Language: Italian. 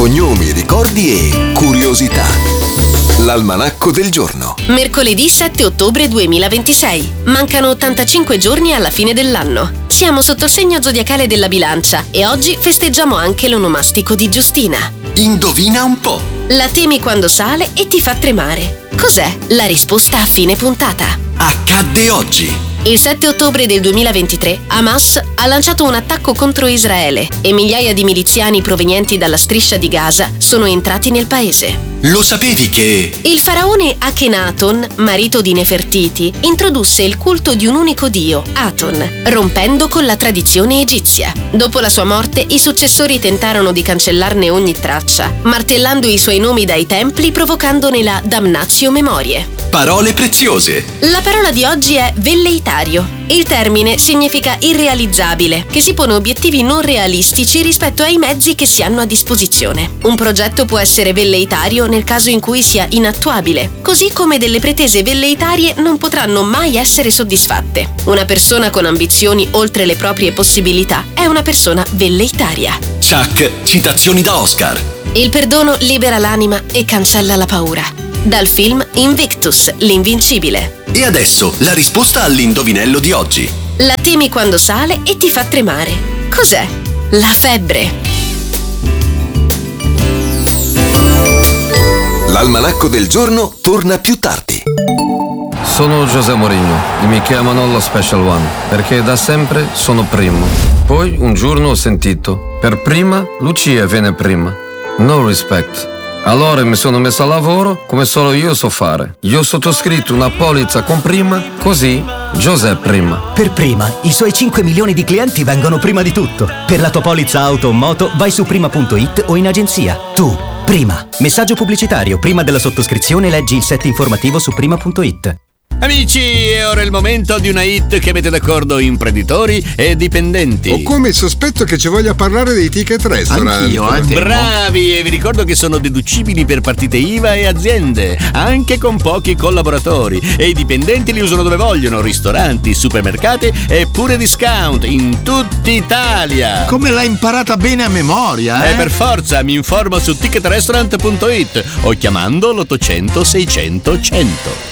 cognomi, ricordi e curiosità. L'almanacco del giorno. Mercoledì 7 ottobre 2026. Mancano 85 giorni alla fine dell'anno. Siamo sotto il segno zodiacale della Bilancia e oggi festeggiamo anche l'onomastico di Giustina. Indovina un po'. La temi quando sale e ti fa tremare. Cos'è? La risposta a fine puntata. Accadde oggi. Il 7 ottobre del 2023 Hamas ha lanciato un attacco contro Israele e migliaia di miliziani provenienti dalla striscia di Gaza sono entrati nel paese. Lo sapevi che... Il faraone Akhenaton, marito di Nefertiti, introdusse il culto di un unico dio, Aton, rompendo con la tradizione egizia. Dopo la sua morte, i successori tentarono di cancellarne ogni traccia, martellando i suoi nomi dai templi, provocandone la damnatio memoriae. Parole preziose. La parola di oggi è velleitario. Il termine significa irrealizzabile, che si pone obiettivi non realistici rispetto ai mezzi che si hanno a disposizione. Un progetto può essere velleitario nel caso in cui sia inattuabile, così come delle pretese velleitarie non potranno mai essere soddisfatte. Una persona con ambizioni oltre le proprie possibilità è una persona velleitaria. Chuck, citazioni da Oscar. Il perdono libera l'anima e cancella la paura. Dal film Invictus, l'invincibile. E adesso la risposta all'indovinello di oggi. La temi quando sale e ti fa tremare. Cos'è? La febbre. L'almanacco del giorno torna più tardi. Sono José Mourinho e mi chiamano lo Special One perché da sempre sono primo. Poi un giorno ho sentito: per prima Lucia viene prima. No respect. Allora mi sono messo a lavoro come solo io so fare. Io ho sottoscritto una polizza con prima, così José prima. Per prima, i suoi 5 milioni di clienti vengono prima di tutto. Per la tua polizza auto o moto vai su prima.it o in agenzia. Tu, prima. Messaggio pubblicitario. Prima della sottoscrizione leggi il set informativo su prima.it. Amici, è ora il momento di una hit che mette d'accordo imprenditori e dipendenti. Ho come il sospetto che ci voglia parlare dei ticket restaurant. Anch'io. Bravi, e vi ricordo che sono deducibili per partite IVA e aziende, anche con pochi collaboratori. E i dipendenti li usano dove vogliono: ristoranti, supermercati e pure discount in tutta Italia. Come l'hai imparata bene a memoria, Per forza, mi informo su ticketrestaurant.it o chiamando l'800 600 100.